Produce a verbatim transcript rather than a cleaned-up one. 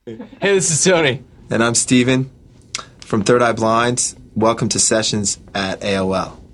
Hey, this is Tony. And I'm Steven from Third Eye Blinds. Welcome to Sessions at A O L.